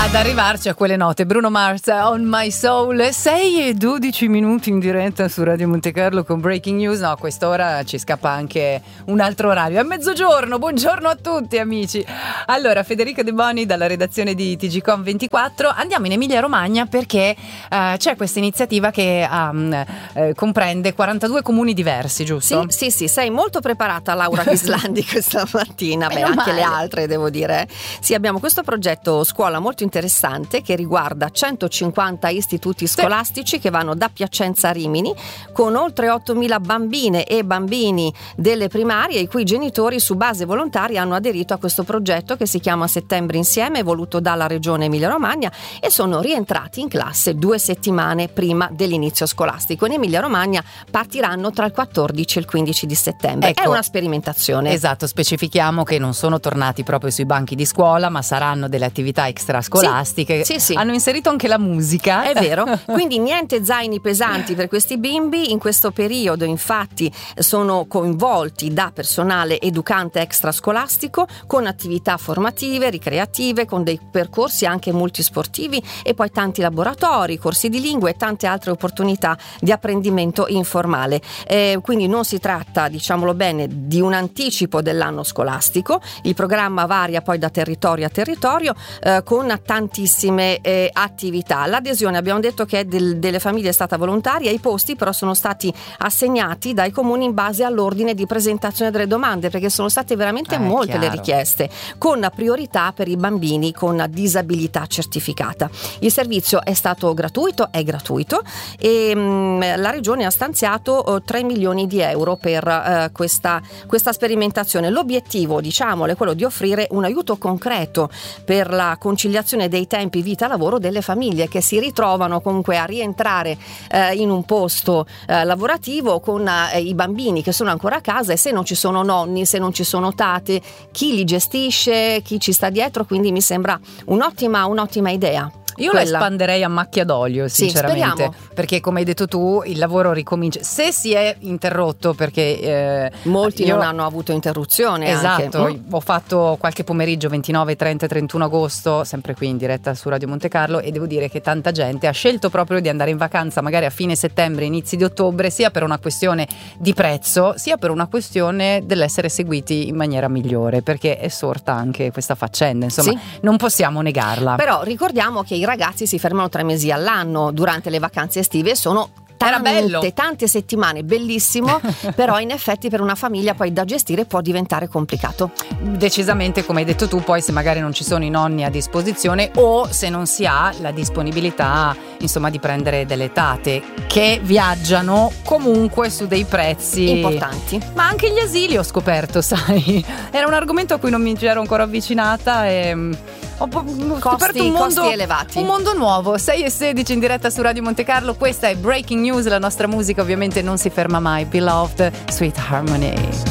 ad arrivarci a quelle note. Bruno Mars, On My Soul, 6:12 in diretta su Radio Monte Carlo con Breaking News. No, a quest'ora ci scappa anche un altro orario, è mezzogiorno. Buongiorno a tutti amici. Allora, Federica De Boni dalla redazione di TGcom 24. Andiamo in Emilia Romagna perché c'è questa iniziativa che comprende 42 comuni diversi, giusto? Sì, sei molto preparata, Laura Ghislandi, questa mattina. Beh, anche le altre, devo dire. Sì, abbiamo questo progetto scuola molto interessante che riguarda 150 istituti scolastici che vanno da Piacenza a Rimini, con oltre 8.000 bambine e bambini delle primarie i cui genitori su base volontaria hanno aderito a questo progetto che si chiama Settembre Insieme, voluto dalla Regione Emilia Romagna, e sono rientrati in classe 2 settimane prima dell'inizio scolastico. In Emilia Romagna partiranno tra il 14 e il 15 di settembre. Ecco, è una sperimentazione. Esatto, specifichiamo che non sono tornati proprio sui banchi di scuola, ma saranno delle attività extrascolastiche. Sì. Hanno inserito anche la musica. È vero, quindi niente zaini pesanti per questi bimbi. In questo periodo infatti sono coinvolti da personale educante extrascolastico con attività formative, ricreative, con dei percorsi anche multisportivi e poi tanti laboratori, corsi di lingua e tante altre opportunità di apprendimento informale. Quindi non si tratta, diciamolo bene, di un anticipo dell'anno scolastico. Il programma varia poi da territorio a territorio con tantissime attività. L'adesione, abbiamo detto che è delle famiglie, è stata volontaria. I posti però sono stati assegnati dai comuni in base all'ordine di presentazione delle domande, perché sono state veramente molte le richieste, con priorità per i bambini con disabilità certificata. Il servizio è gratuito e la Regione ha stanziato 3 milioni di euro per questa sperimentazione. L'obiettivo, diciamolo, è quello di offrire un aiuto concreto per la conciliazione dei tempi vita-lavoro delle famiglie che si ritrovano comunque a rientrare in un posto lavorativo con i bambini che sono ancora a casa, e se non ci sono nonni, se non ci sono tate, chi li gestisce, chi ci sta dietro. Quindi mi sembra un'ottima idea. Io la espanderei a macchia d'olio, sinceramente, perché come hai detto tu il lavoro ricomincia, se si è interrotto, perché molti non hanno avuto interruzione. Esatto, anche. Ho fatto qualche pomeriggio 29, 30 e 31 agosto sempre qui in diretta su Radio Monte Carlo, e devo dire che tanta gente ha scelto proprio di andare in vacanza magari a fine settembre, inizi di ottobre, sia per una questione di prezzo, sia per una questione dell'essere seguiti in maniera migliore, perché è sorta anche questa faccenda, insomma, non possiamo negarla. Però ricordiamo che i ragazzi si fermano 3 mesi all'anno durante le vacanze estive, sono tante settimane, bellissimo, però in effetti per una famiglia poi da gestire può diventare complicato. Decisamente, come hai detto tu, poi se magari non ci sono i nonni a disposizione, o se non si ha la disponibilità, insomma, di prendere delle tate che viaggiano comunque su dei prezzi importanti. Ma anche gli asili, ho scoperto, sai, era un argomento a cui non mi ero ancora avvicinata e ho scoperto costi elevati. Un mondo nuovo. 6:16 in diretta su Radio Monte Carlo. Questa è Breaking News, la nostra musica ovviamente non si ferma mai. Beloved, Sweet Harmony.